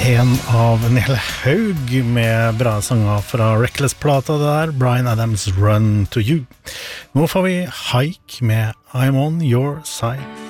En av en hel haug med bra sanger fra Reckless-plata der, Bryan Adams' Run to You. Nå får vi Hike med I'm on your side.